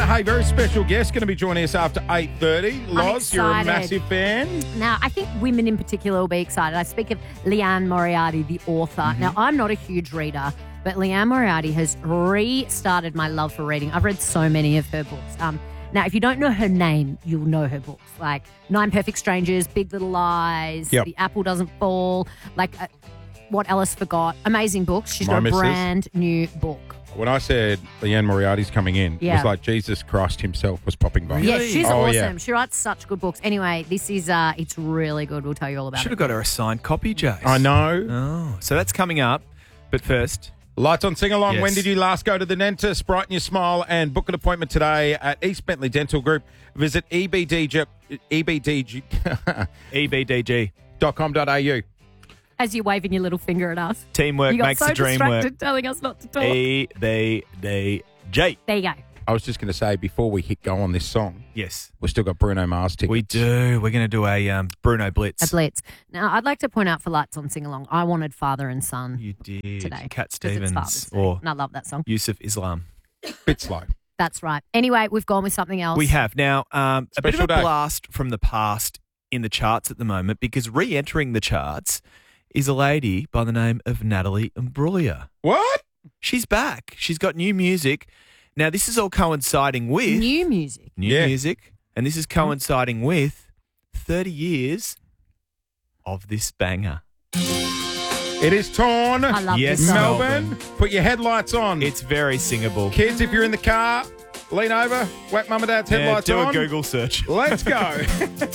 Hey, very special guest going to be joining us after 8:30. Loz, you're a massive fan. Now, I think women in particular will be excited. I speak of Leanne Moriarty, the author. Mm-hmm. Now, I'm not a huge reader, but Leanne Moriarty has restarted my love for reading. I've read so many of her books. Now, if you don't know her name, you'll know her books, like Nine Perfect Strangers, Big Little Lies, Yep. The Apple Doesn't Fall, What Alice Forgot. Amazing books. She's My got a missus. brand new book. When I said Leanne Moriarty's coming in, it Yeah. was like Jesus Christ himself was popping by. Yeah, she's Oh, awesome. yeah. She writes such good books. Anyway, this is it's really good. We'll tell you all about Should it. have got her a signed copy, Jace. I know. Oh, so that's coming up. But first, Lights on sing-along. Yes. When did you last go to the dentist? Brighten your smile and book an appointment today at East Bentley Dental Group. Visit ebdg.com.au. EBDG. As you're waving your little finger at us. Teamwork You got makes so the dream distracted work. telling us not to talk. EBDG. There you go. I was just going to say, before we hit go on this song, Yes, we've still got Bruno Mars tickets. we do. We're going to do a Bruno Blitz. A blitz. Now, I'd like to point out for Lights on Sing Along, I wanted Father and Son You did. today. Cat 'cause it's Father's Stevens Day, or and I love that song. Yusuf Islam. Bit slow. That's right. Anyway, we've gone with something else. We have. Now, a bit of Special a day. blast from the past in the charts at the moment because re-entering the charts is a lady by the name of Natalie Imbruglia. What? She's back. She's got new music. Now, this is all coinciding with New music. new Yeah. music, and this is coinciding with 30 years of this banger. It is Torn. I love Yes, this song. Melbourne, put your headlights on. It's very singable. Kids, if you're in the car, lean over, whack mum and dad's Yeah, headlights do on. a Google search. Let's go.